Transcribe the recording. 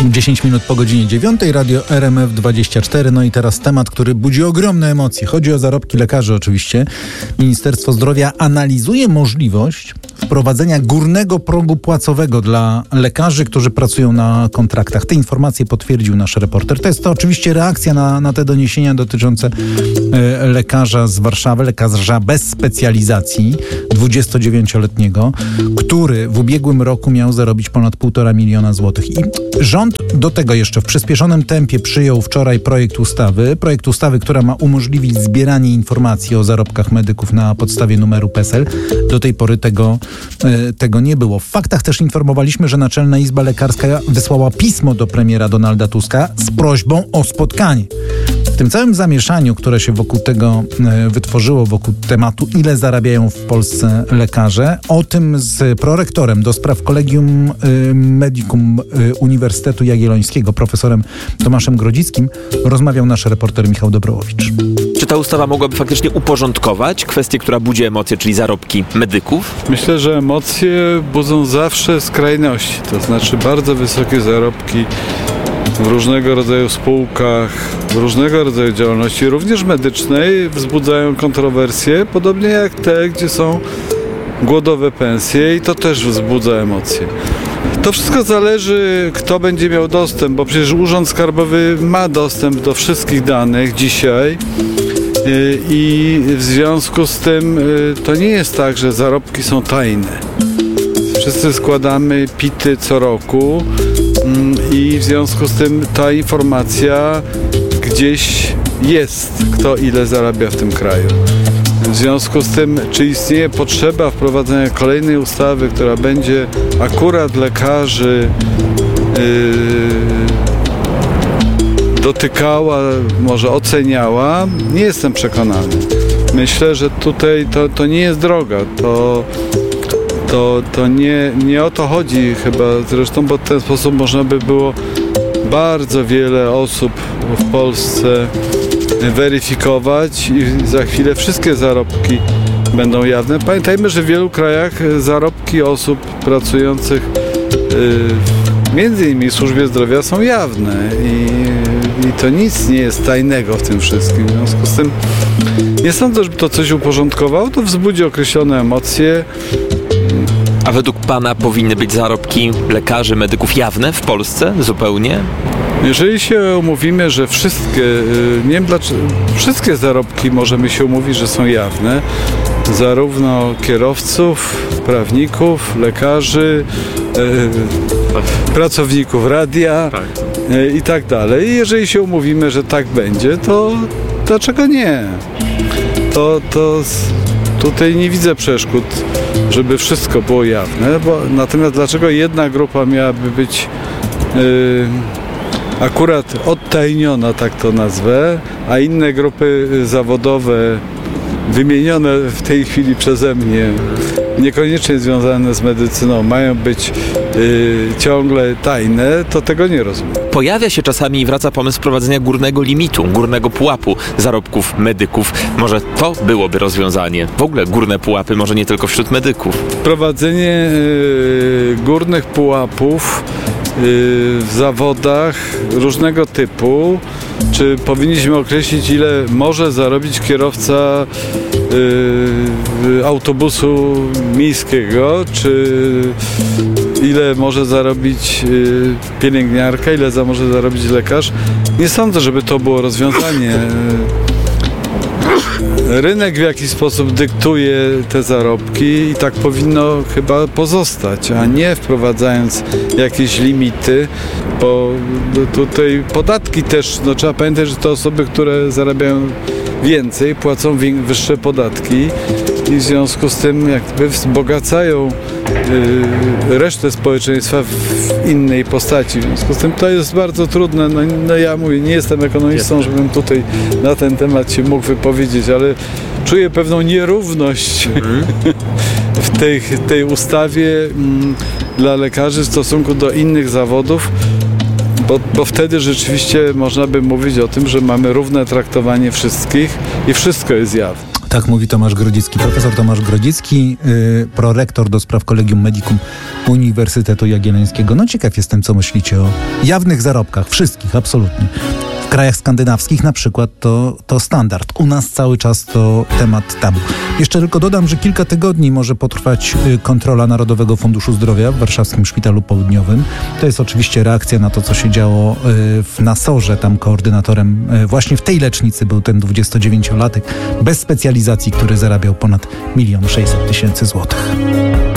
10 minut po godzinie 9, radio RMF24. No i teraz temat, który budzi ogromne emocje. Chodzi o zarobki lekarzy oczywiście. Ministerstwo Zdrowia analizuje możliwość wprowadzenia górnego progu płacowego dla lekarzy, którzy pracują na kontraktach. Te informacje potwierdził nasz reporter. To jest to oczywiście reakcja na te doniesienia dotyczące lekarza z Warszawy, lekarza bez specjalizacji, 29-letniego, który w ubiegłym roku miał zarobić ponad 1,5 miliona złotych. I rząd do tego jeszcze w przyspieszonym tempie przyjął wczoraj projekt ustawy, która ma umożliwić zbieranie informacji o zarobkach medyków na podstawie numeru PESEL. Do tej pory tego nie było. W faktach też informowaliśmy, że Naczelna Izba Lekarska wysłała pismo do premiera Donalda Tuska z prośbą o spotkanie. W tym całym zamieszaniu, które się wokół tego wytworzyło, wokół tematu, ile zarabiają w Polsce lekarze, o tym z prorektorem do spraw Collegium Medicum Uniwersytetu Jagiellońskiego, profesorem Tomaszem Grodzickim, rozmawiał nasz reporter Michał Dobrołowicz. Czy ta ustawa mogłaby faktycznie uporządkować kwestię, która budzi emocje, czyli zarobki medyków? Myślę, że emocje budzą zawsze skrajności, to znaczy bardzo wysokie zarobki w różnego rodzaju spółkach, w różnego rodzaju działalności, również medycznej, wzbudzają kontrowersje, podobnie jak te, gdzie są głodowe pensje, i to też wzbudza emocje. To wszystko zależy, kto będzie miał dostęp, bo przecież Urząd Skarbowy ma dostęp do wszystkich danych dzisiaj i w związku z tym to nie jest tak, że zarobki są tajne. Wszyscy składamy PIT-y co roku i w związku z tym ta informacja gdzieś jest, kto ile zarabia w tym kraju. W związku z tym, czy istnieje potrzeba wprowadzenia kolejnej ustawy, która będzie akurat lekarzy dotykała, może oceniała, nie jestem przekonany. Myślę, że tutaj to nie jest droga. To nie o to chodzi chyba zresztą, bo w ten sposób można by było bardzo wiele osób w Polsce weryfikować i za chwilę wszystkie zarobki będą jawne. Pamiętajmy, że w wielu krajach zarobki osób pracujących między innymi w służbie zdrowia są jawne i to nic nie jest tajnego w tym wszystkim. W związku z tym nie sądzę, żeby to coś uporządkowało, to wzbudzi określone emocje. A według pana powinny być zarobki lekarzy, medyków jawne w Polsce zupełnie? Jeżeli się umówimy, że wszystkie zarobki możemy się umówić, że są jawne, zarówno kierowców, prawników, lekarzy, pracowników radia i tak dalej. I jeżeli się umówimy, że tak będzie, to dlaczego nie? Tutaj nie widzę przeszkód, żeby wszystko było jawne, natomiast dlaczego jedna grupa miałaby być akurat odtajniona, tak to nazwę, a inne grupy zawodowe wymienione w tej chwili przeze mnie, niekoniecznie związane z medycyną, mają być ciągle tajne, to tego nie rozumiem. Pojawia się czasami i wraca pomysł wprowadzenia górnego limitu, górnego pułapu zarobków medyków. Może to byłoby rozwiązanie. W ogóle górne pułapy, może nie tylko wśród medyków. Wprowadzenie górnych pułapów w zawodach różnego typu. Czy powinniśmy określić, ile może zarobić kierowca autobusu miejskiego, czy ile może zarobić pielęgniarka, ile może zarobić lekarz? Nie sądzę, żeby to było rozwiązanie. Rynek w jakiś sposób dyktuje te zarobki i tak powinno chyba pozostać, a nie wprowadzając jakieś limity, bo tutaj podatki też, trzeba pamiętać, że to osoby, które zarabiają więcej, płacą wyższe podatki i w związku z tym jakby wzbogacają resztę społeczeństwa w innej postaci. W związku z tym to jest bardzo trudne. Ja mówię, nie jestem ekonomistą, żebym tutaj na ten temat się mógł wypowiedzieć, ale czuję pewną nierówność w tej ustawie dla lekarzy w stosunku do innych zawodów, bo wtedy rzeczywiście można by mówić o tym, że mamy równe traktowanie wszystkich i wszystko jest jawne. Tak mówi Tomasz Grodzicki, profesor Tomasz Grodzicki, prorektor do spraw Collegium Medicum Uniwersytetu Jagiellońskiego. No ciekaw jestem, co myślicie o jawnych zarobkach. Wszystkich, absolutnie. W krajach skandynawskich na przykład to standard. U nas cały czas to temat tabu. Jeszcze tylko dodam, że kilka tygodni może potrwać kontrola Narodowego Funduszu Zdrowia w Warszawskim Szpitalu Południowym. To jest oczywiście reakcja na to, co się działo w Nasorze. Tam koordynatorem właśnie w tej lecznicy był ten 29-latek bez specjalizacji, który zarabiał ponad 1 600 000 złotych.